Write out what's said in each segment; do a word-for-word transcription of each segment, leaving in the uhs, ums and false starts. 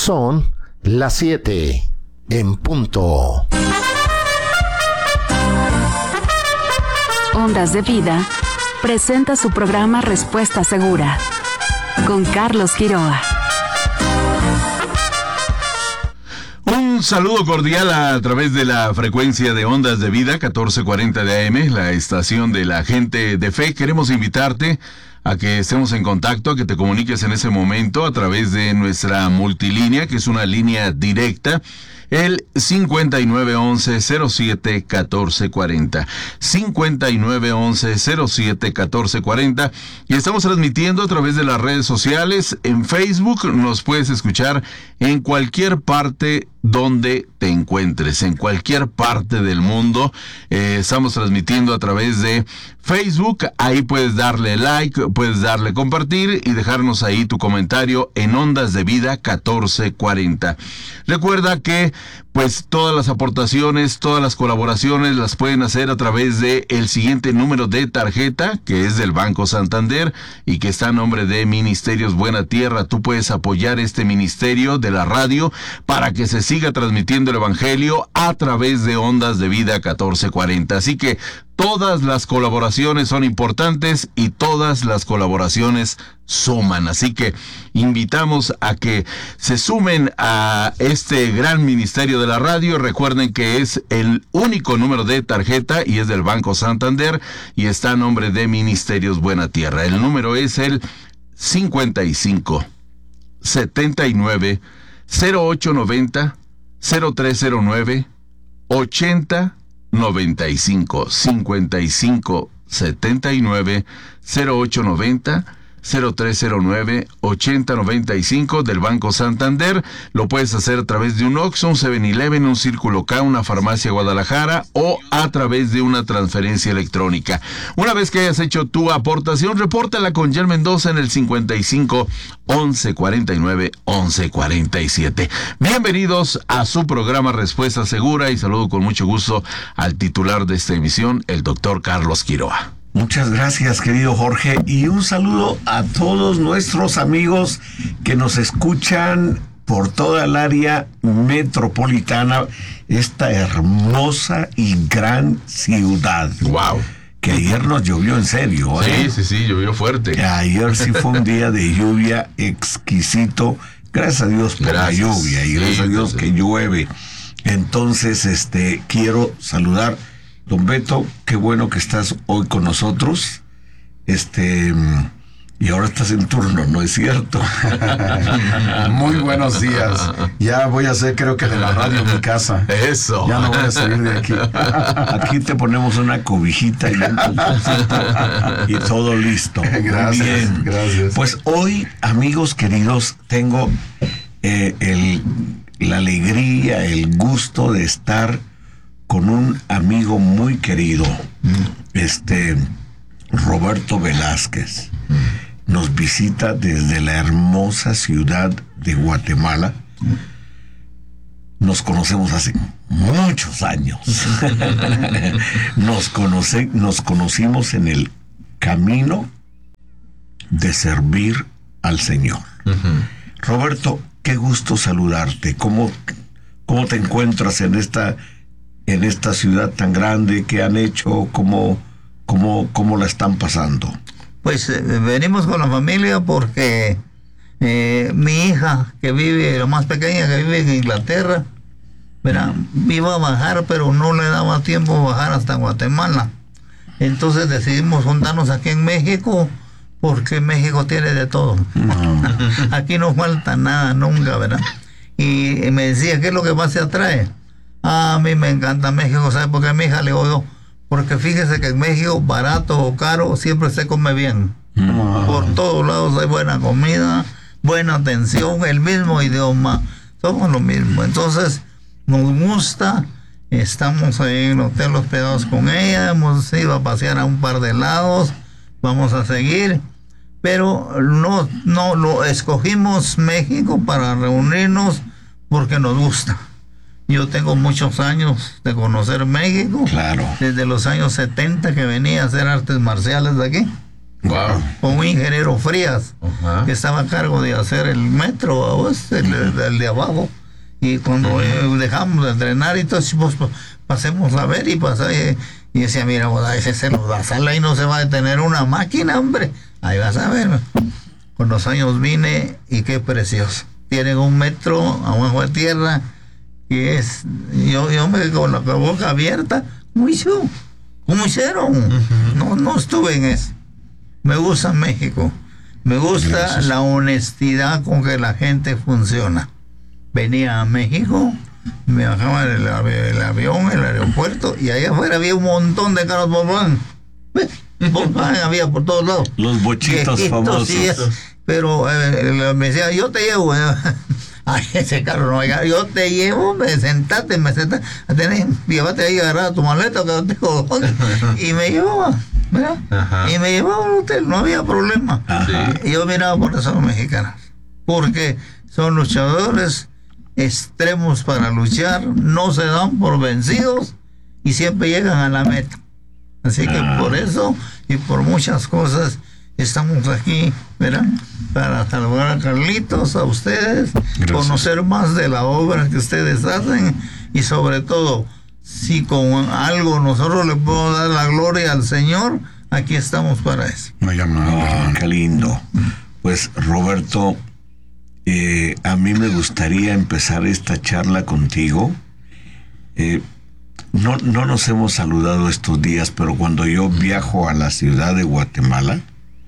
son las siete en punto. Ondas de Vida presenta su programa Respuesta Segura con Carlos Quiroa. Un saludo cordial a través de la frecuencia de Ondas de Vida catorce cuarenta de A M, la estación de la gente de fe. Queremos invitarte a que estemos en contacto, a que te comuniques en ese momento a través de nuestra multilínea, que es una línea directa, el cincuenta y nueve once cero siete catorce cuarenta, cincuenta y nueve once cero siete catorce cuarenta, y estamos transmitiendo a través de las redes sociales. En Facebook nos puedes escuchar en cualquier parte donde te encuentres, en cualquier parte del mundo. Eh, estamos transmitiendo a través de Facebook. Ahí puedes darle like, puedes darle compartir y dejarnos ahí tu comentario en Ondas de Vida catorce cuarenta. Recuerda que pues todas las aportaciones, todas las colaboraciones las pueden hacer a través de el siguiente número de tarjeta, que es del Banco Santander y que está a nombre de Ministerios Buena Tierra. Tú puedes apoyar este ministerio de la radio para que se siga transmitiendo el Evangelio a través de Ondas de Vida catorce cuarenta. Así que todas las colaboraciones son importantes y todas las colaboraciones suman. Así que invitamos a que se sumen a este gran ministerio de la radio. Recuerden que es el único número de tarjeta y es del Banco Santander y está a nombre de Ministerios Buena Tierra. El número es el cincuenta y cinco setenta y nueve cero ocho noventa cero tres cero nueve ochenta noventa y cinco, cincuenta y cinco setenta y nueve cero ocho noventa cero tres cero nueve ochenta noventa y cinco del Banco Santander. Lo puedes hacer a través de un Oxxo, un seven eleven, un Círculo K, una farmacia Guadalajara o a través de una transferencia electrónica. Una vez que hayas hecho tu aportación, repórtala con Jan Mendoza en el cincuenta y cinco once cuarenta y nueve once cuarenta y siete. Bienvenidos a su programa Respuesta Segura y saludo con mucho gusto al titular de esta emisión, el doctor Carlos Quiroa. Muchas gracias, querido Jorge, y un saludo a todos nuestros amigos que nos escuchan por toda el área metropolitana, esta hermosa y gran ciudad. Wow. Que ayer nos llovió en serio, ¿eh? Sí, sí, sí, llovió fuerte. Que ayer sí fue un día de lluvia exquisito. Gracias a Dios por gracias. la lluvia y gracias sí, a Dios que llueve. Entonces, este, quiero saludar. Don Beto, qué bueno que estás hoy con nosotros. Este, y ahora estás en turno, ¿no es cierto? Muy buenos días. Ya voy a hacer, creo que de la radio mi casa. Eso. Ya no voy a salir de aquí. Aquí te ponemos una cobijita y, y todo listo. Gracias. Bien. Gracias. Pues hoy, amigos queridos, tengo eh, el, la alegría, el gusto de estar con un amigo muy querido, este Roberto Velázquez. Nos visita desde la hermosa ciudad de Guatemala. Nos conocemos hace muchos años. Nos conoce, nos conocimos en el camino de servir al Señor. Uh-huh. Roberto, qué gusto saludarte. ¿Cómo, cómo te encuentras en esta en esta ciudad tan grande? ¿Qué han hecho? ¿Cómo, cómo, cómo la están pasando? Pues eh, venimos con la familia porque eh, mi hija, que vive, la más pequeña, que vive en Inglaterra, ¿verdad? Iba a bajar, pero no le daba tiempo a bajar hasta Guatemala. Entonces decidimos juntarnos aquí en México, porque México tiene de todo. No. Aquí no falta nada nunca, ¿verdad? Y, y me decía, ¿qué es lo que más se atrae? Ah, a mí me encanta México, ¿sabe por qué? Mi hija le digo yo, porque fíjese que en México, barato o caro, siempre se come bien. Mm. Por todos lados hay buena comida, buena atención, el mismo idioma, somos lo mismo. Entonces, nos gusta, estamos ahí en el hotel hospedados con ella, hemos ido a pasear a un par de lados, vamos a seguir, pero no, no lo escogimos México para reunirnos porque nos gusta. Yo tengo muchos años de conocer México. Claro. Desde los años setenta que venía a hacer artes marciales de aquí. Wow. Con un ingeniero Frías, Ajá. que estaba a cargo de hacer el metro, ¿vos? El, el, el de abajo. Y cuando eh, dejamos de entrenar y todo, pues, pues, pasemos a ver y pasar. Y, y decía, mira, vos, ese se nos da sala y no se va a detener una máquina, hombre. Ahí vas a ver. Con los años vine y qué precioso. Tienen un metro abajo de tierra que es, yo, yo me con la boca abierta, muy yo, ¿cómo hicieron? Uh-huh. No, no estuve en eso. Me gusta México, me gusta Gracias. La honestidad con que la gente funciona. Venía a México, me bajaba del el avión, el aeropuerto, y allá afuera había un montón de carros Volkswagen. Volkswagen había por todos lados. Los bochitos Viejitos, famosos. Sí, pero eh, me decía, yo te llevo. Eh. Ay, ese carro no va a llegar. Yo te llevo, me sentate, me sentate. Tenés, llévate ahí, agarrar tu maleta, que no tengo dónde. Y me llevaba, ¿verdad? Ajá. Y me llevaba al hotel, no había problema. Ajá. Y yo miraba por eso a los mexicanos. Porque son luchadores extremos para luchar, no se dan por vencidos y siempre llegan a la meta. Así que ah. por eso y por muchas cosas estamos aquí, ¿verdad? Para saludar a Carlitos, a ustedes, Gracias. Conocer más de la obra que ustedes hacen y sobre todo, si con algo nosotros le podemos dar la gloria al Señor, aquí estamos para eso. No llamaba, oh, qué lindo. Pues Roberto, eh, a mí me gustaría empezar esta charla contigo. Eh, no, no nos hemos saludado estos días, pero cuando yo viajo a la ciudad de Guatemala,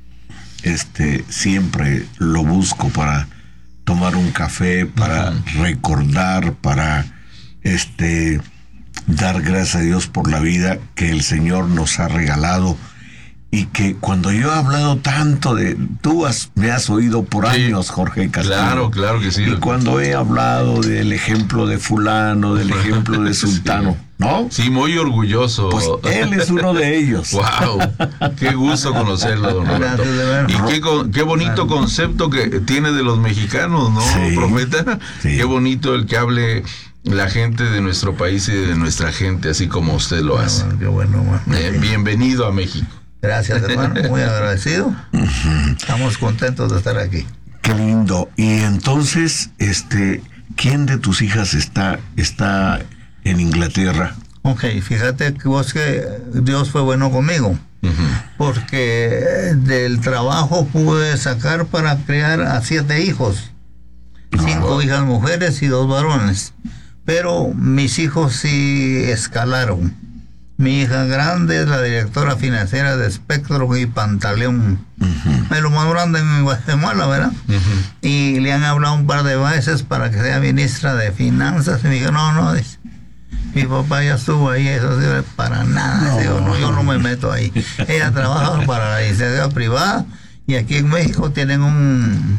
este siempre lo busco para tomar un café, para uh-huh. recordar, para este dar gracias a Dios por la vida que el Señor nos ha regalado. Y que cuando yo he hablado tanto de... Tú has, me has oído por sí, años, Jorge Castillo. Claro, claro que sí. Y cuando he hablado del ejemplo de fulano, del ejemplo de sultano, sí. ¿no? Sí, muy orgulloso. Pues él es uno de ellos. ¡Wow! Qué gusto conocerlo, don Roberto. Y qué, qué bonito concepto que tiene de los mexicanos, ¿no, sí, profeta? Sí. Qué bonito el que hable la gente de nuestro país y de nuestra gente, así como usted lo hace. Qué bueno, bueno. Eh, bienvenido a México. Gracias, hermano, muy agradecido. Uh-huh. Estamos contentos de estar aquí. Qué lindo. Y entonces, este, ¿quién de tus hijas está, está en Inglaterra? Ok, fíjate que vos que Dios fue bueno conmigo, uh-huh. porque del trabajo pude sacar para criar a siete hijos, cinco oh. hijas mujeres y dos varones. Pero mis hijos sí escalaron. Mi hija grande es la directora financiera de Spectrum y Pantaleón. Uh-huh. Es lo más grande en Guatemala, ¿verdad? Uh-huh. Y le han hablado un par de veces para que sea ministra de Finanzas. Y me dijo, no, no, dice, mi papá ya estuvo ahí, eso sirve para nada. No. Digo, no, yo no me meto ahí. Ella trabaja para la iniciativa privada y aquí en México tienen un...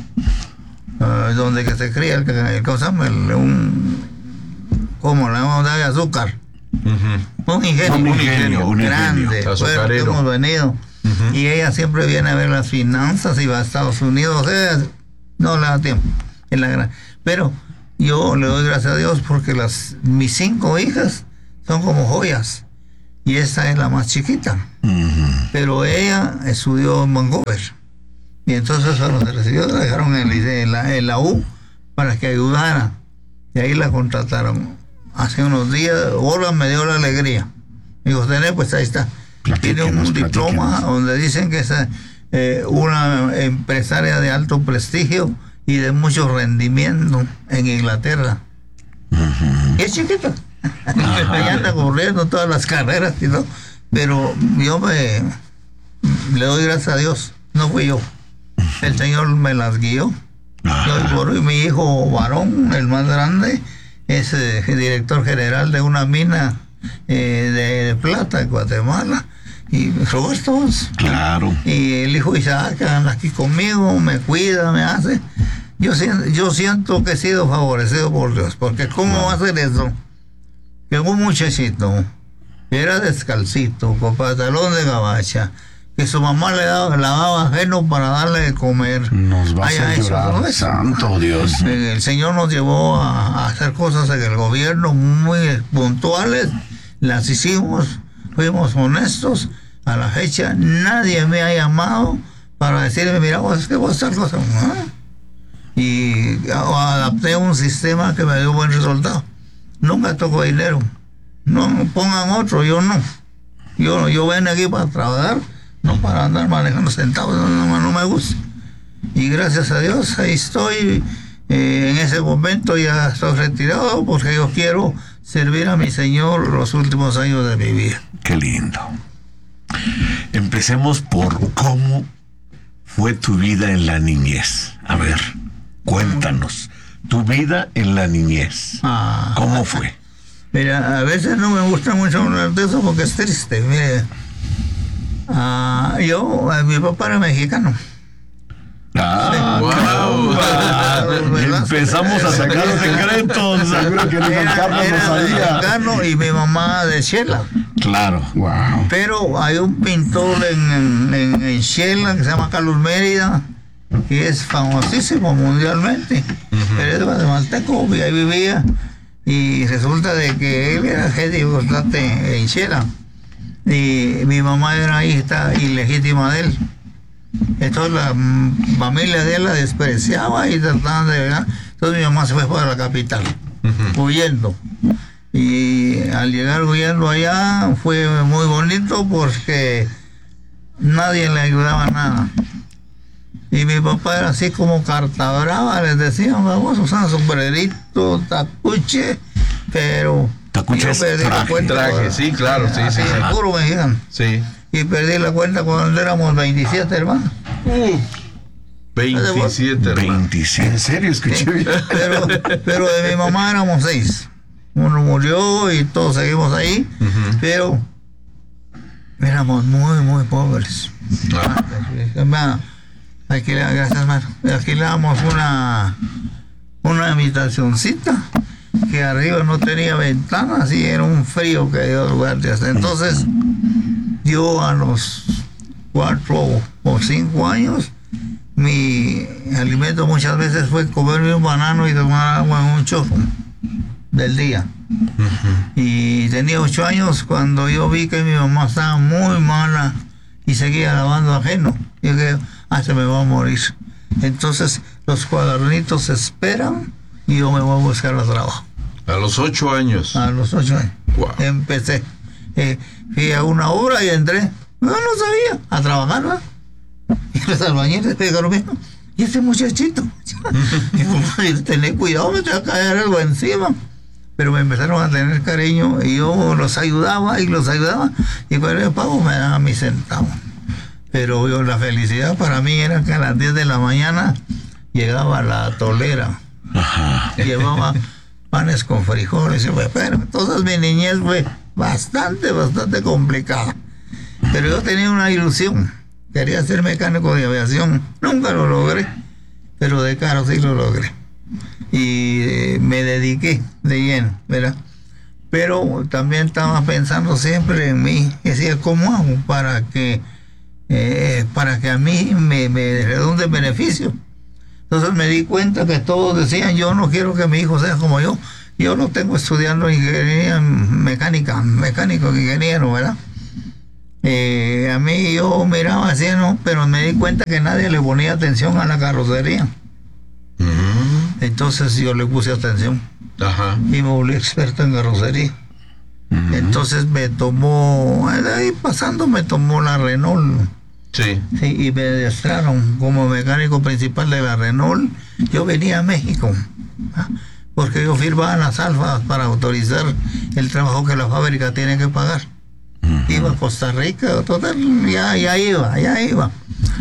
Uh, donde que se cría el, el, ¿cómo se llama? El, un... ¿Cómo? La vamos a dar de azúcar. Uh-huh. Un ingenio, un ingenio, un grande, ingenio. Fuerte, hemos venido. Uh-huh. Y ella siempre viene a ver las finanzas y va a Estados Unidos. Eh, no le da tiempo. Es la gran... Pero yo le doy gracias a Dios porque las mis cinco hijas son como joyas. Y esta es la más chiquita. Uh-huh. Pero ella estudió en Vancouver. Y entonces cuando se recibió, la dejaron en, el, en, la, en la U para que ayudara. Y ahí la contrataron. Hace unos días, Olga me dio la alegría. Me dijo, tenés, pues ahí está. Tiene un diploma donde dicen que es eh, una empresaria de alto prestigio y de mucho rendimiento en Inglaterra. Uh-huh. Y es chiquita. Ella anda corriendo todas las carreras y todo. Pero yo me le doy gracias a Dios. No fui yo. El Señor me las guió. Uh-huh. Yo, por mi hijo varón, el más grande, es eh, director general de una mina eh, de, de plata en Guatemala. Y Roberto, claro. Y el hijo Isaac anda aquí conmigo, me cuida, me hace. Yo siento, yo siento que he sido favorecido por Dios, porque ¿cómo no. va a ser eso? Que un muchachito que era descalcito, con pantalón de gabacha, que su mamá le daba, lavaba ajeno para darle de comer. Nos va a hacer llorar, ¿no? santo Dios. El Señor nos llevó a, a hacer cosas en el gobierno muy puntuales, las hicimos, fuimos honestos, a la fecha nadie me ha llamado para decirme, mira, vos es que vos tal cosa. ¿No? Y adapté un sistema que me dio buen resultado. Nunca toco dinero. No pongan otro, yo no. Yo, yo vengo aquí para trabajar, no para andar manejando centavos, no, no, no me gusta. Y gracias a Dios, ahí estoy. Eh, en ese momento ya estoy retirado porque yo quiero servir a mi Señor los últimos años de mi vida. Qué lindo. Empecemos por cómo fue tu vida en la niñez. A ver, cuéntanos. Tu vida en la niñez. Ah, ¿Cómo fue? Mira, a veces no me gusta mucho hablar de eso porque es triste. Mire, ah, yo, mi papá era mexicano. Ah, wow. Claro, empezamos a sacar los secretos. Seguro que ni Don Carlos Era lo sabía. mexicano y mi mamá de Shela. Claro. Wow. Pero hay un pintor en, en, en Shela que se llama Carlos Mérida, que es famosísimo mundialmente. Pero es guatemalteco y ahí vivía. Y resulta de que él era gente importante en Shela. Y mi mamá era hija ilegítima de él. Entonces la mm, familia de él la despreciaba y trataban de llegar. Entonces mi mamá se fue para la capital, uh-huh. huyendo. Y al llegar huyendo allá fue muy bonito porque nadie le ayudaba a nada. Y mi papá era así como carta brava, les decían, vamos a usar sombrerito, tacuche, pero... Tacuche es traje, traje, sí, claro, sí, sí, sí. Puro mexicano. Sí. Y perdí la cuenta cuando éramos veintisiete hermanos. Uh, veintisiete hermanos. veintisiete. ¿En serio? Escuché bien. Pero, pero de mi mamá éramos seis. Uno murió y todos seguimos ahí, uh-huh. pero éramos muy, muy pobres. Ah. Aquí, gracias, hermano. Alquilábamos una, una habitacioncita que arriba no tenía ventanas y era un frío que dio lugar de hacer. Entonces, yo a los cuatro o cinco años, mi alimento muchas veces fue comerme un banano y tomar agua en un chorro del día. Uh-huh. Y tenía ocho años cuando yo vi que mi mamá estaba muy mala y seguía lavando ajeno. Y dije, ah, se me va a morir. Entonces los cuadernitos esperan y yo me voy a buscar el trabajo. A los ocho años. A los ocho años. Wow. Empecé. Eh, fui a una obra y entré. No, no sabía. A trabajar, ¿verdad? Y los albañiles me dijeron, mira, ¿y ese muchachito? Y tener cuidado, me te va a caer algo encima. Pero me empezaron a tener cariño y yo los ayudaba y los ayudaba. Y por el pago me daban mis centavos. Pero yo, la felicidad para mí era que a las diez de la mañana llegaba la tolera. Ajá. Llevaba panes con frijoles. Y fue, pero entonces mi niñez fue bastante, bastante complicada. Pero yo tenía una ilusión. Quería ser mecánico de aviación. Nunca lo logré. Pero de carro sí lo logré. Y eh, me dediqué de lleno, ¿verdad? Pero también estaba pensando siempre en mí. Decía, ¿cómo hago para que eh, para que a mí me, me redunde beneficio? Entonces me di cuenta que todos decían, yo no quiero que mi hijo sea como yo. Yo lo tengo estudiando ingeniería mecánica, mecánico, ingeniero, ¿verdad? Eh, a mí yo miraba así, ¿no? Pero me di cuenta que nadie le ponía atención a la carrocería. Uh-huh. Entonces yo le puse atención. Ajá. Y me volví experto en carrocería. Uh-huh. Entonces me tomó, ahí pasando me tomó la Renault. Sí. Sí, y me adiestraron como mecánico principal de la Renault. Yo venía a México, ¿ah? Porque yo firmaba las alfas para autorizar el trabajo que la fábrica tiene que pagar. Uh-huh. Iba a Costa Rica, total, ya, ya iba, ya iba.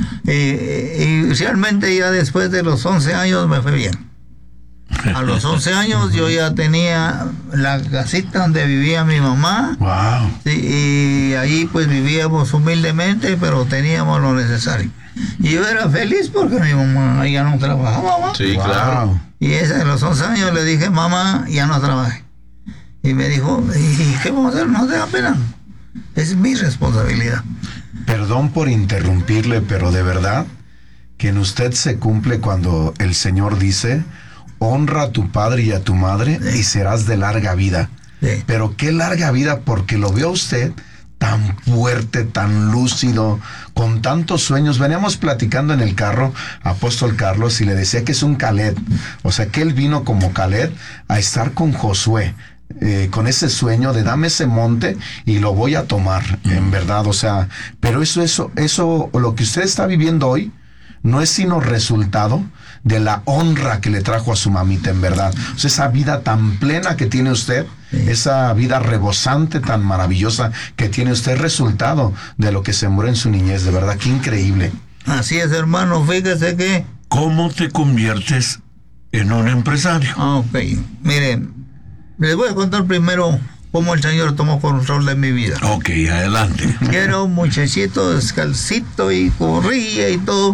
Eh, y realmente ya después de los once años me fue bien. A los once años yo ya tenía la casita donde vivía mi mamá. Wow. Sí, y ahí pues vivíamos humildemente, pero teníamos lo necesario. Y yo era feliz porque mi mamá ya no trabajaba. ¿Va? Sí, wow. Claro. Y ese, a los once años le dije, mamá, ya no trabajé. Y me dijo, ¿y qué vamos a hacer? No te da pena. Es mi responsabilidad. Perdón por interrumpirle, pero de verdad que en usted se cumple cuando el Señor dice, honra a tu padre y a tu madre, sí, y serás de larga vida. Sí. Pero qué larga vida, porque lo veo usted tan fuerte, tan lúcido, con tantos sueños. Veníamos platicando en el carro, apóstol Carlos, y le decía que es un Caleb, o sea, que él vino como Caleb a estar con Josué, eh, con ese sueño de dame ese monte y lo voy a tomar, mm. en verdad, o sea, pero eso, eso, eso, lo que usted está viviendo hoy, no es sino resultado de la honra que le trajo a su mamita, en verdad. O sea, esa vida tan plena que tiene usted, sí. esa vida rebosante tan maravillosa que tiene usted, resultado de lo que sembró en su niñez, de verdad, qué increíble. Así es, hermano, fíjese que... ¿Cómo te conviertes en un empresario? Ok, mire, les voy a contar primero cómo el Señor tomó control de mi vida. Ok, adelante. Yo era un muchachito descalcito y corría y todo.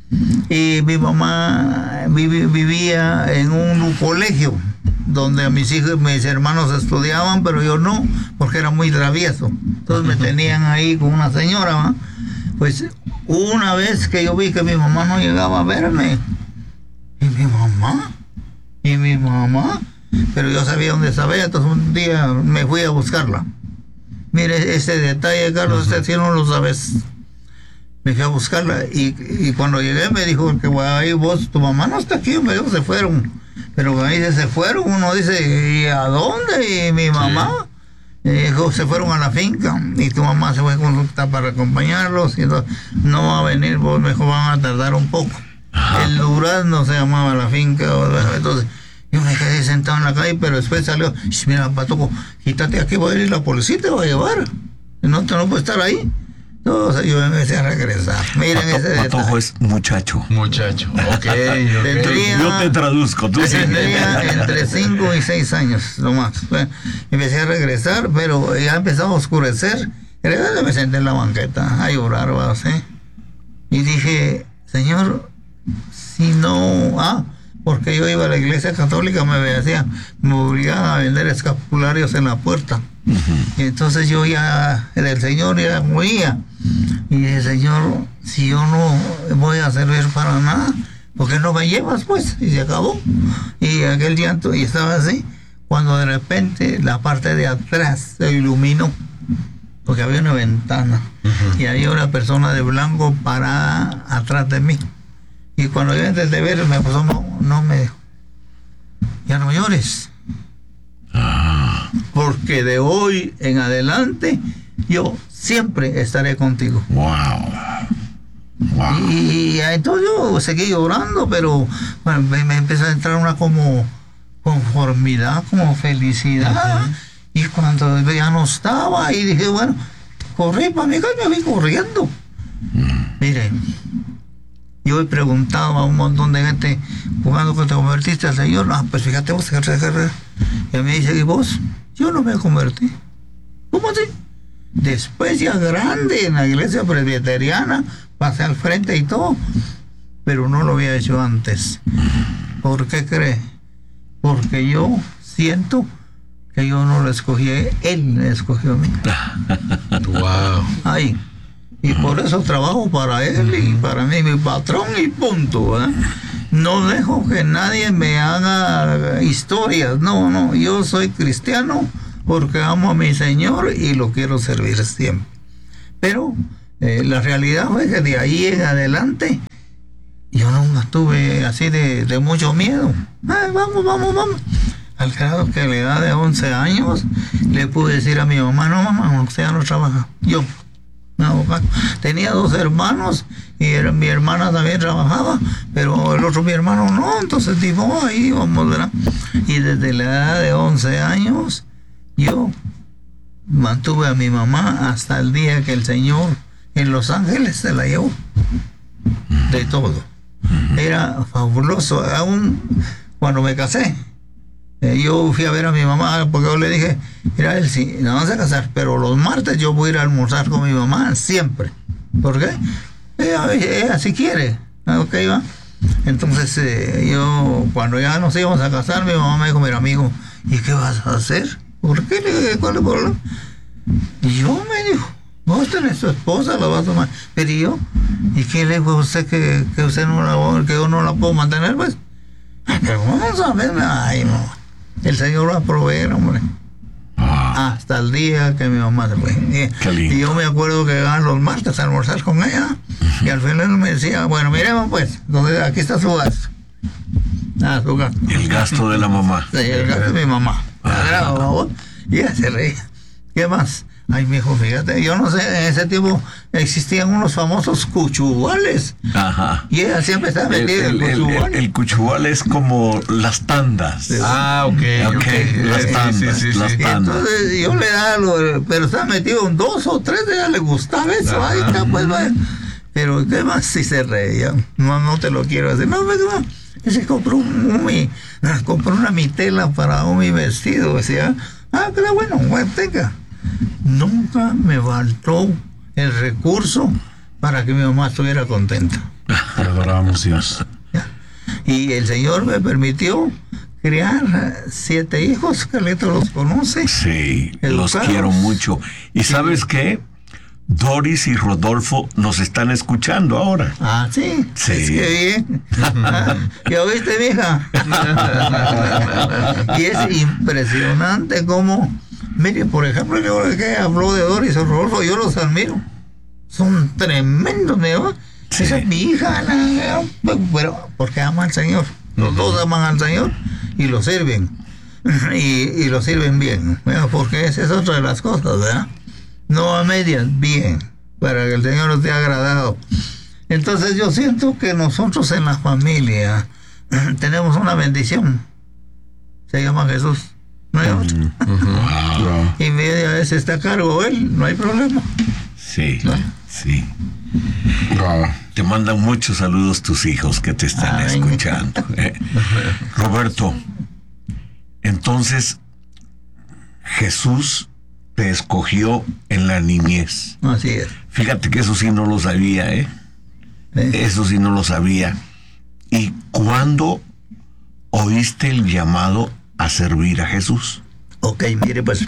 Y mi mamá vivi, vivía en un colegio donde mis hijos, mis hermanos estudiaban, pero yo no, porque era muy travieso. Entonces me tenían ahí con una señora, ¿va? Pues una vez que yo vi que mi mamá no llegaba a verme, y mi mamá, y mi mamá, pero yo sabía dónde estaba ella, entonces un día me fui a buscarla. Mire, ese detalle, Carlos, uh-huh. este sí no lo sabes. Me fui a buscarla y, y cuando llegué me dijo que ahí vos, tu mamá no está aquí, me dijo, se fueron. Pero ahí se fueron, uno dice, ¿y a dónde? Y mi mamá, sí. y dijo, se fueron a la finca y tu mamá se fue con para acompañarlos y no, no va a venir, vos me dijo, van a tardar un poco. Ajá. El Durazno se llamaba la finca, bueno, entonces yo me quedé sentado en la calle, pero después salió, mira, Patoco, quítate aquí, voy a ir, la policía te va a llevar, no, te no puedes estar ahí. Entonces yo empecé a regresar. Miren Pato, ese detalle. Patojo es muchacho. Muchacho, ok. okay. Tendría, yo te traduzco. Tú tendría entre cinco y seis años, lo más. Bueno, empecé a regresar, pero ya empezaba a oscurecer. Y me senté en la banqueta a llorar, ¿sí? Y dije, Señor, si no... Ah, porque yo iba a la iglesia católica, me decía, me obligaban a vender escapularios en la puerta. Uh-huh. Y entonces yo ya, del Señor ya moría. Y dije, Señor, si yo no voy a servir para nada, ¿por qué no me llevas, pues? Y se acabó. Y aquel llanto, y estaba así, cuando de repente la parte de atrás se iluminó, porque había una ventana, uh-huh. y había una persona de blanco parada atrás de mí. Y cuando yo antes de ver, me pasó, no, no me dijo, ya no llores. Ah. Porque de hoy en adelante, yo siempre estaré contigo. Wow. Wow. Y, y entonces yo seguí llorando, pero bueno, me, me empezó a entrar una como conformidad, como felicidad. Uh-huh. Y cuando ya no estaba, y dije, bueno, corrí para mi casa, me fui corriendo. Uh-huh. Miren, yo he preguntado a un montón de gente, jugando que te convertiste al Señor, ah, pues fíjate vos, y me dice, ¿y vos? Yo no me convertí. ¿Cómo así? Después ya grande, en la iglesia presbiteriana, pasé al frente y todo, pero no lo había hecho antes. ¿Por qué cree? Porque yo siento que yo no lo escogí, él me escogió a mí. Wow. Ahí. Y por eso trabajo para él y para mí, mi patrón, y punto, ¿eh? No dejo que nadie me haga historias. No, no, yo soy cristiano porque amo a mi Señor y lo quiero servir siempre. Pero eh, la realidad fue que de ahí en adelante yo nunca tuve así de, de mucho miedo. Ay, vamos, vamos, vamos. Al grado que a la edad de once años le pude decir a mi mamá, no, mamá, usted ya no trabaja. Yo no, tenía dos hermanos y era, mi hermana también trabajaba, pero el otro mi hermano no, entonces dijo, ahí vamos, ¿verdad? Y desde la edad de once años yo mantuve a mi mamá hasta el día que el Señor en Los Ángeles se la llevó. De todo. Era fabuloso. Aún cuando me casé, Eh, yo fui a ver a mi mamá porque yo le dije, mira, él sí, nos vamos a casar, pero los martes yo voy a ir a almorzar con mi mamá siempre. ¿Por qué? Ella, ella sí quiere. Ok, va. Entonces eh, yo, cuando ya nos íbamos a casar, mi mamá me dijo, mira, amigo, ¿y qué vas a hacer? ¿Por qué? ¿Cuál es el problema? Y yo me dijo, vos tenés tu esposa, la vas a tomar. Pero yo, ¿y qué le dijo a usted que, que usted no la, que yo no la puedo mantener, pues? Pero vamos a ver, ay, no. El Señor va a proveer, hombre. Ah. hasta el día que mi mamá se fue. Y, Qué lindo. y yo me acuerdo que llegaban los martes a almorzar con ella, y al final me decía, bueno, miremos pues, entonces aquí está su gasto. Ah, su gasto. El gasto de la mamá. Sí, el gasto de mi mamá. Ajá. Y ella se reía. ¿Qué más? Ay, mijo, fíjate, yo no sé, en ese tiempo existían unos famosos cuchubales. Ajá. Y ella siempre estaba El, metida en el, el el, cuchubal. el- el cuchubal es como las tandas. Ah, ok, Ok, ok. las Sí, sí, tandas, sí, sí, las sí. Y tandas. entonces yo le daba lo, pero estaba metido en dos o tres, de ella le gustaba eso. Ahí está, pues, vaya. Pero ¿qué más si se reía? No, no te lo quiero decir. No, no. Ese compró un, un mi, compró una mitela para un mi vestido. Decía, ah, qué bueno, bueno, tenga. Nunca me faltó el recurso para que mi mamá estuviera contenta. Te adoramos, Dios. Y el Señor me permitió criar siete hijos, Carlito los conoce. Sí, los Educados. quiero mucho. ¿Y sabes qué? Doris y Rodolfo nos están escuchando ahora. Ah, sí. Sí. Es que bien. ¿Ya oíste, vieja? Y es impresionante cómo, mire, por ejemplo, yo que habló de Doris y Rodolfo, yo los admiro. Son tremendos, ¿no? Sí. Esa es mi hija, la- pero porque ama al Señor. Los dos aman al Señor y lo sirven. Y, y lo sirven bien, ¿verdad? Porque esa es otra de las cosas, ¿verdad? No a medias, bien, para que el Señor nos esté agradado. Entonces yo siento que nosotros en la familia tenemos una bendición. Se llama Jesús. No hay otro. Wow. Y media vez está a cargo él, no hay problema. Sí, ¿No? sí. Wow. Te mandan muchos saludos tus hijos que te están Ay. escuchando. eh. Roberto, entonces Jesús te escogió en la niñez. Así es. Fíjate que eso sí no lo sabía, ¿eh? ¿Eh? Eso sí no lo sabía. ¿Y cuándo oíste el llamado a servir a Jesús? Ok, mire, pues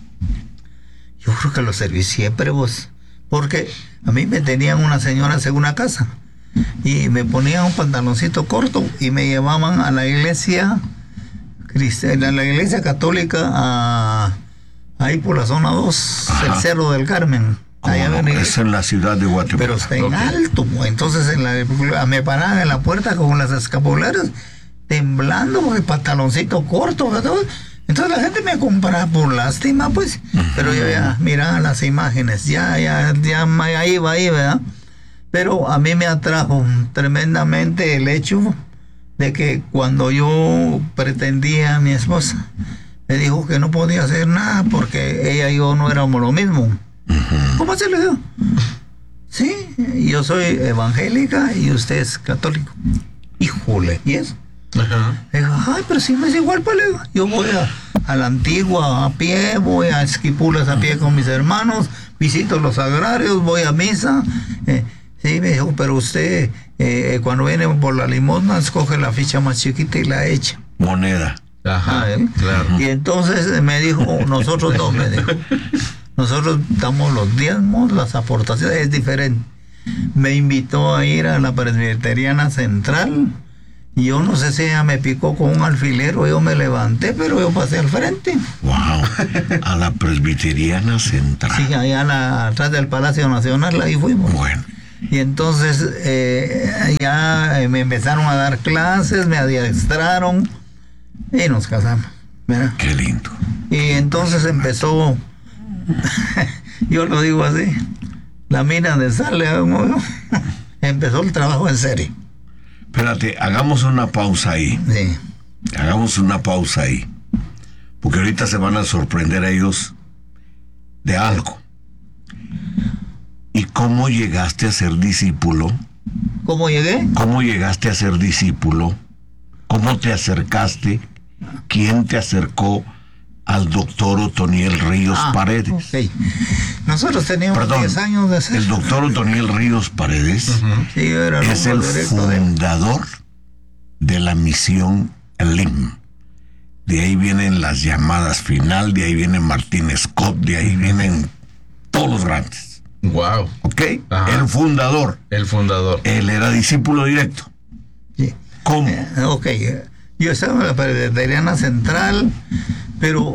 yo creo que lo serví siempre, vos, porque a mí me tenían una señora en una casa y me ponían un pantaloncito corto y me llevaban a la iglesia cristiana, a la iglesia católica, a, ahí por la zona dos, Ajá. el Cerro del Carmen. ¿Cómo Allá no? en la Es iglesia. en la ciudad de Guatemala. Pero está en Ok. alto, pues. Entonces en la, me paraban en la puerta con las escapularias, temblando, porque el pantaloncito corto, ¿verdad? Entonces la gente me compraba por lástima, pues. Pero yo ya miraba las imágenes, ya, ya, ya ahí va, ahí, ¿verdad? Pero a mí me atrajo tremendamente el hecho de que cuando yo pretendía a mi esposa, me dijo que no podía hacer nada porque ella y yo no éramos lo mismo. ¿Cómo se le dio? Sí, yo soy evangélica y usted es católico. Híjole, ¿y eso? Ajá. Le digo, ay, pero si me es igual, pues le digo, yo voy a, a la antigua a pie, voy a Esquipulas a pie con mis hermanos, visito los agrarios, voy a misa. Eh, sí, me dijo, pero usted eh, cuando viene por la limosna escoge la ficha más chiquita y la echa. Moneda. Ajá. Ah, ¿eh? Claro. Y entonces me dijo, nosotros dos, me dijo, nosotros damos los diezmos, las aportaciones, es diferente. Me invitó a ir a la Presbiteriana Central. Y yo no sé si ella me picó con un alfilero, yo me levanté, pero yo pasé al frente. Wow. A la Presbiteriana Central. Sí, allá a la- atrás del Palacio Nacional, ahí fuimos. Bueno. Y entonces eh, ya eh, me empezaron a dar clases, me adiestraron y nos casamos, ¿verdad? Qué lindo. Y entonces empezó, yo lo digo así, la mina de sal, le hago yo. Empezó el trabajo en serie. Espérate, hagamos una pausa ahí. Sí. Hagamos una pausa ahí. Porque ahorita se van a sorprender a ellos de algo. ¿Y cómo llegaste a ser discípulo? ¿Cómo llegué? ¿Cómo llegaste a ser discípulo? ¿Cómo te acercaste? ¿Quién te acercó al doctor Otoniel Ríos Ah, Paredes? ok. Nosotros teníamos Perdón, diez años de ser. el doctor Otoniel Ríos Paredes Sí, yo era es el alumno directo de él. fundador de la misión Elim. De ahí vienen las llamadas final, de ahí viene Martín Scott, de ahí vienen todos los grandes. Wow. ¿Ok? Ajá. El fundador. El fundador. Él era discípulo directo. Sí. ¿Cómo? Eh, ok, yo estaba en la Presbiteriana Central, pero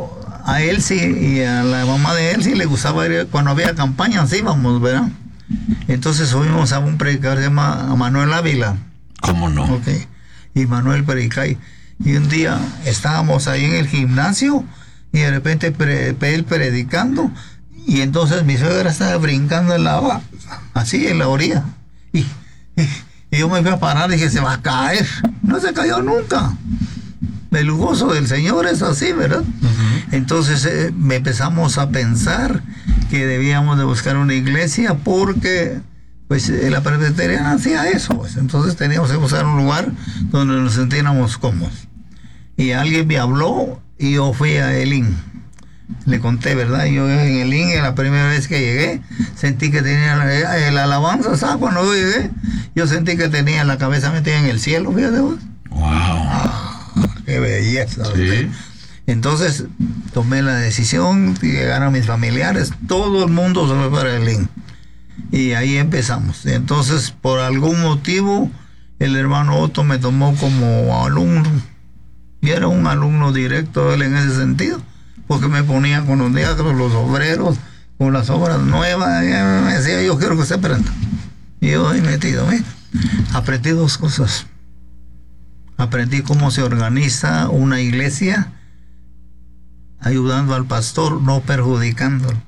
a él sí, y a la mamá de él sí le gustaba ir, cuando había campañas íbamos, ¿verdad? Entonces subimos a un predicador que se llama Manuel Ávila. ¿Cómo no? Ok. Y Manuel Pericay. Y un día estábamos ahí en el gimnasio y de repente pre, él predicando, y entonces mi suegra estaba brincando en la agua, así en la orilla. Y, y, y yo me fui a parar y dije, se va a caer. No se cayó nunca. El gozo del Señor es así, ¿verdad? Uh-huh. Entonces eh, me empezamos a pensar que debíamos de buscar una iglesia porque pues eh, la presbiteriana hacía eso, pues. Entonces teníamos que buscar un lugar donde nos sintiéramos cómodos. Y alguien me habló y yo fui a Elín. Le conté, ¿verdad? Yo en Elín, la primera vez que llegué, sentí que tenía la, el alabanza, ¿sabes? Cuando yo llegué, yo sentí que tenía la cabeza metida en el cielo, fíjate vos. Wow. Ah, qué belleza. Sí. Entonces tomé la decisión de llegar a mis familiares, todo el mundo se fue para Elín. Y ahí empezamos. Entonces, por algún motivo, el hermano Otto me tomó como alumno. Y era un alumno directo él en ese sentido, porque me ponía con los diáconos, los obreros, con las obras nuevas. Y me decía, yo quiero que usted aprenda. Y yo ahí metido, ¿eh? Aprendí dos cosas. Aprendí cómo se organiza una iglesia, ayudando al pastor, no perjudicándolo.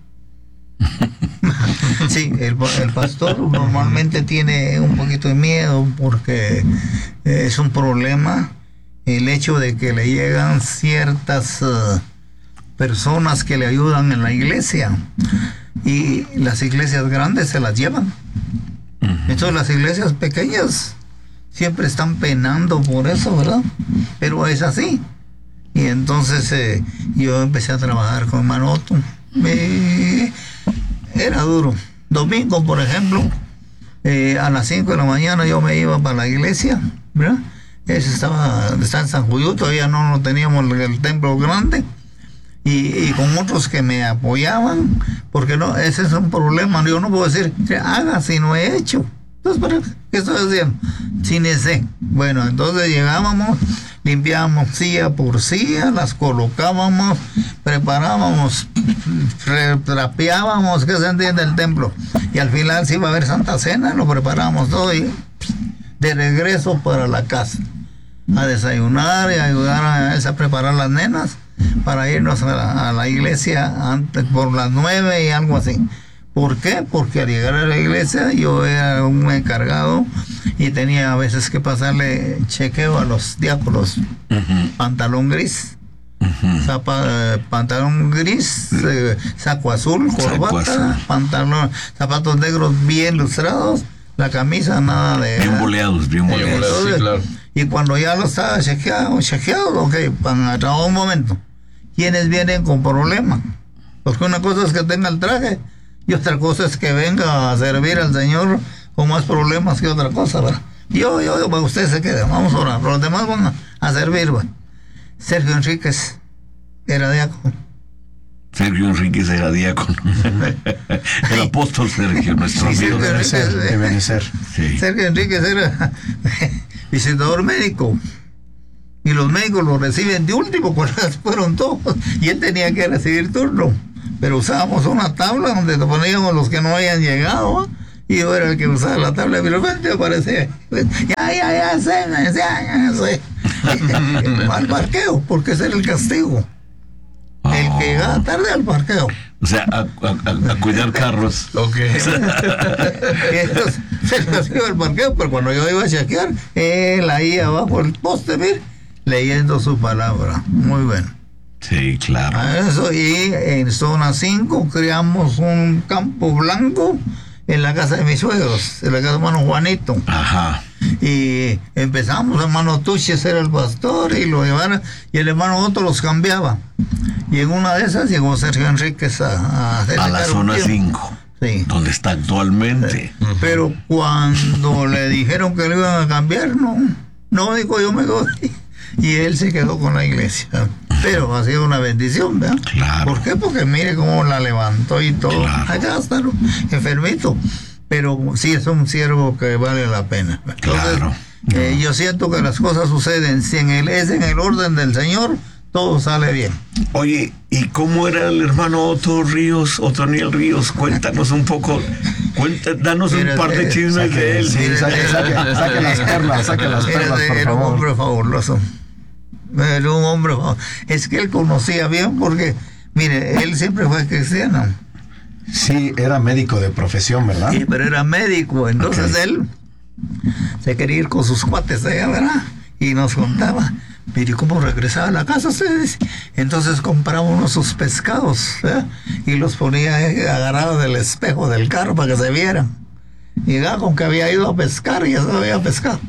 Sí, el, el pastor normalmente tiene un poquito de miedo porque es un problema el hecho de que le llegan ciertas uh, personas que le ayudan en la iglesia, y las iglesias grandes se las llevan. Entonces las iglesias pequeñas siempre están penando por eso, ¿verdad? Pero es así. Y entonces eh, yo empecé a trabajar con Manoto. Me... Era duro. Domingo, por ejemplo, eh, a las cinco de la mañana yo me iba para la iglesia, ¿verdad? Ese estaba, está en San Julio, todavía no, no teníamos el, el templo grande, y, y con otros que me apoyaban, porque no, ese es un problema. Yo no puedo decir, haga si no he hecho. Entonces, ¿qué estoy haciendo? Sin ese. Bueno, entonces llegábamos, limpiábamos silla por silla, las colocábamos, preparábamos, trapeábamos, ¿qué se entiende? El templo. Y al final, si iba a haber Santa Cena, lo preparábamos todo y de regreso para la casa, a desayunar y ayudar a, a preparar las nenas para irnos a la, a la iglesia antes por las nueve y algo así. ¿Por qué? Porque al llegar a la iglesia yo era un encargado y tenía a veces que pasarle chequeo a los diáconos. Uh-huh. Pantalón gris, uh-huh. Zapa, eh, pantalón gris, eh, saco azul, corbata, saco azul. Pantalón, zapatos negros bien lustrados, la camisa nada de... Bien boleados, bien boleados. Entonces, sí, claro. Y cuando ya lo estaba chequeado, chequeado, ok, para un momento, ¿quiénes vienen con problemas? Porque una cosa es que tenga el traje y otra cosa es que venga a servir al Señor con más problemas que otra cosa, ¿verdad? Yo, yo, yo, usted se queda, vamos a orar, los demás van a, a servir, ¿verdad? Sergio Enríquez era diácono. Sergio Enríquez era diácono. El apóstol Sergio, nuestro sí, amigo. Sergio Enríquez, de Benecer. Sí. Sergio Enríquez era visitador médico. Y los médicos lo reciben de último cuando fueron todos. Y él tenía que recibir turno. Pero usábamos una tabla donde poníamos los que no habían llegado, ¿eh? Y yo era el que usaba la tabla, y de repente aparecía, ya, ya, ya sé, ya, ya sé. Al parqueo, porque ese era el castigo. Oh. El que llegaba tarde al parqueo. O sea, a, a, a cuidar carros. Ok. Entonces, se los iba al parqueo, pero cuando yo iba a chequear, él ahí abajo el poste, mire, leyendo su palabra. Muy bueno. Sí, claro. Eso, y en zona cinco creamos un campo blanco en la casa de mis suegros, en la casa de hermano Juanito. Ajá. Y empezamos, hermano Tuches era el pastor y lo llevaron, y el hermano Otto los cambiaba. Y en una de esas llegó Sergio Enríquez a, a, a la zona cinco. Sí. Donde está actualmente. Sí. Pero cuando le dijeron que lo iban a cambiar, no, no, dijo yo me voy. Y él se quedó con la iglesia. Pero ha sido una bendición, ¿verdad? Claro. ¿Por qué? Porque mire cómo la levantó y todo. Claro. Allá está, ¿no? Enfermito. Pero sí es un siervo que vale la pena. Entonces, claro. eh, yo siento que las cosas suceden. Si en el, es en el orden del Señor, todo sale bien. Oye, ¿y cómo era el hermano Otto Ríos, Otoniel Ríos? Cuéntanos un poco, cuenta, danos Mira, un par de eh, chismes saque, de él. sí, saque, saque, saque las perlas, saque las Era, perlas, por era un favor. hombre fabuloso. Era un hombre fabuloso. Es que él conocía bien porque, mire, él siempre fue cristiano. Sí, era médico de profesión, ¿verdad? Sí, pero era médico, entonces Ok. él se quería ir con sus cuates allá, ¿verdad? Y nos contaba, mire, ¿cómo regresaba a la casa ustedes? Entonces compraba uno sus pescados, ¿verdad? Y los ponía agarrados del espejo del carro para que se vieran. Y ya con que había ido a pescar, ya se había pescado.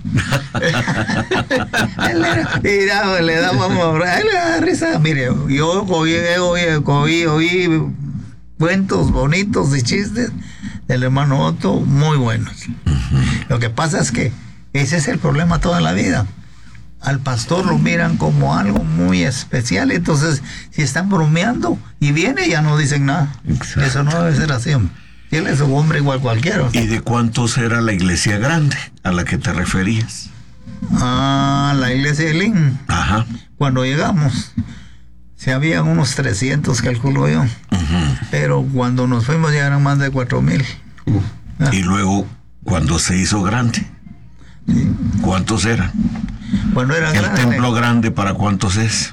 Él era, y ya, le dábamos, a él le daba risa. Mire, yo oí, oí, oí, oí cuentos bonitos y chistes del hermano Otto, muy buenos. Lo que pasa es que ese es el problema toda la vida. Al pastor lo miran como algo muy especial, entonces si están bromeando y viene ya no dicen nada. Exacto. Eso no debe ser así. Él es un hombre igual cualquiera. ¿Y de cuántos era la iglesia grande a la que te referías? Ah, la iglesia de Lin, Ajá. cuando llegamos, se habían unos trescientos, calculo yo. Ujú. Pero cuando nos fuimos ya eran más de cuatro mil. Ah. Y luego, cuando se hizo grande, ¿cuántos eran? Cuando era El grande, templo grande, ¿para cuántos es?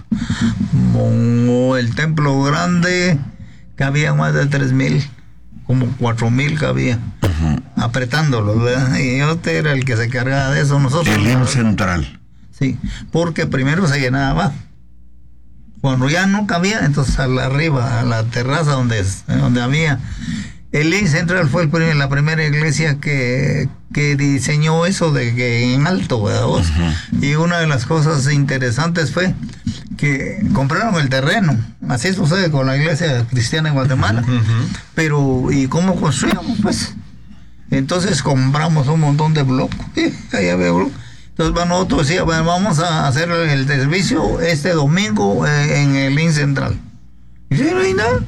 como el templo grande, cabía más de tres mil, como cuatro mil cabía, apretándolo, ¿verdad? Y yo era el que se cargaba de eso, nosotros. El I M Central. Sí, porque primero se llenaba. Cuando ya no cabía, entonces a la arriba, a la terraza donde, donde había. El I M Central fue el primer, la primera iglesia que, que diseñó eso de que en alto, ¿verdad vos? Y una de las cosas interesantes fue que compraron el terreno. Así sucede con la iglesia cristiana en Guatemala. Pero, ¿y cómo construíamos? Pues, entonces compramos un montón de blocos. Sí, ahí había blocos. Entonces, bueno, nosotros decía, bueno, vamos a hacer el servicio este domingo eh, en el I M Central. Y si no hay nada.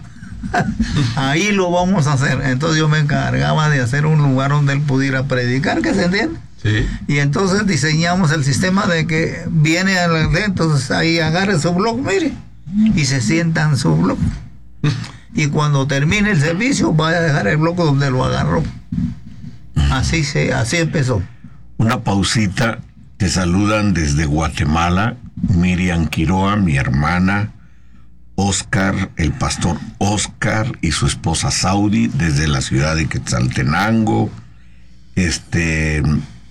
Ahí lo vamos a hacer. Entonces yo me encargaba de hacer un lugar donde él pudiera predicar, ¿que se entiende? Sí. Y entonces diseñamos el sistema de que viene a la gente, entonces ahí agarre su blog, mire, y se sienta en su blog. Y cuando termine el servicio, vaya a dejar el bloque donde lo agarró. Así se, así empezó. Una pausita. Te saludan desde Guatemala, Miriam Quiroa, mi hermana, Oscar, el pastor Oscar y su esposa Saudi, desde la ciudad de Quetzaltenango, este,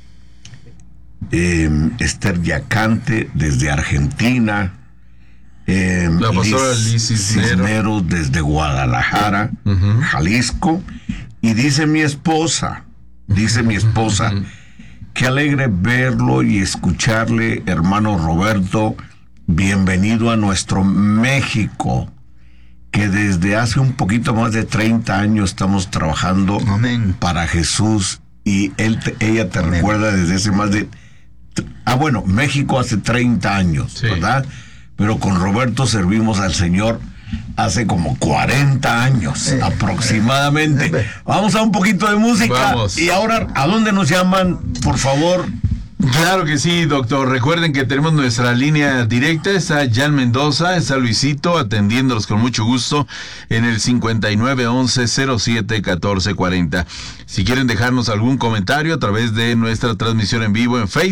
eh, Esther Yacante, desde Argentina, eh, La pastora Liz Cisneros. Cisneros, desde Guadalajara, Ujú. Jalisco, y dice mi esposa, dice mi esposa, qué alegre verlo y escucharle, hermano Roberto. Bienvenido a nuestro México, que desde hace un poquito más de treinta años estamos trabajando Amén. para Jesús, y él te- ella te Amén. recuerda desde hace más de... Ah, bueno, México hace treinta años, Sí. ¿verdad? Pero con Roberto servimos al Señor hace como cuarenta años Sí. aproximadamente. Sí. Vamos a un poquito de música. Vamos. Y ahora, ¿a dónde nos llaman? Por favor. Claro que sí, doctor. Recuerden que tenemos nuestra línea directa. Está Jan Mendoza, está Luisito atendiéndolos con mucho gusto en el cincuenta y nueve once cero siete catorce cuarenta. Si quieren dejarnos algún comentario a través de nuestra transmisión en vivo en Facebook.